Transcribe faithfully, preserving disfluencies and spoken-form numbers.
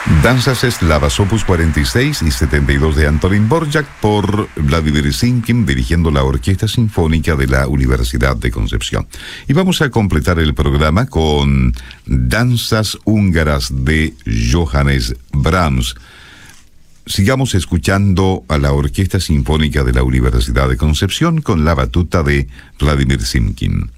Danzas eslavas, opus cuarenta y seis y setenta y dos de Antonín Dvořák por Vladimir Simkin, dirigiendo la Orquesta Sinfónica de la Universidad de Concepción. Y vamos a completar el programa con Danzas húngaras de Johannes Brahms. Sigamos escuchando a la Orquesta Sinfónica de la Universidad de Concepción con la batuta de Vladimir Simkin.